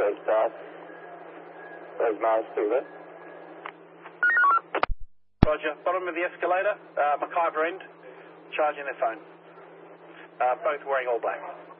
Base start. There's Mars still there. Roger. Bottom of the escalator, McIver end, charging their phone. Both wearing all black.